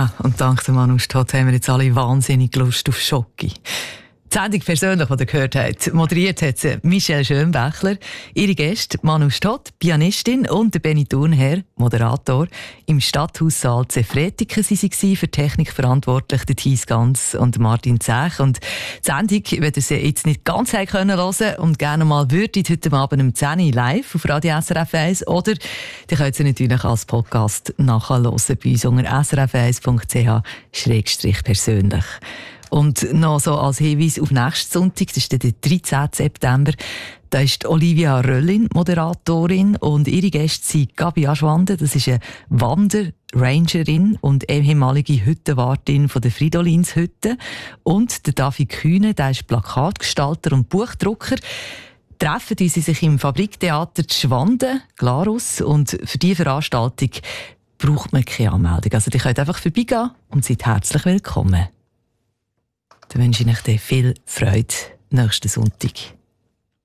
Ja, und dank dem Manu Stott haben wir jetzt alle wahnsinnig Lust auf Schoki. Die Sendung persönlich, die ihr gehört habt, moderiert hat sie Michelle Schönbächler. Ihre Gäste Manu Stott, Pianistin, und der Benny Thurnherr, Moderator. Im Stadthaussaal Zefretiken waren sie für Technik verantwortlich, der Thies Ganz und Martin Zech. Und die Sendung, wenn ihr sie jetzt nicht ganz hören können und gerne mal würdet, heute Abend um 10 Uhr live auf Radio SRF 1, oder ihr könnt sie natürlich als Podcast nachhören bei uns unter srf1.ch/persönlich. Und noch so als Hinweis auf nächsten Sonntag, das ist der 13. September, da ist Olivia Röllin Moderatorin und ihre Gäste sind Gabi Aschwande, das ist eine Wanderrangerin und ehemalige Hüttenwartin von der Fridolinshütte, und der David Kühne, der ist Plakatgestalter und Buchdrucker. Treffen die sich im Fabriktheater Schwanden, Glarus, und für diese Veranstaltung braucht man keine Anmeldung. Also ihr könnt einfach vorbeigehen und seid herzlich willkommen. Dann wünsche ich euch viel Freude nächsten Sonntag.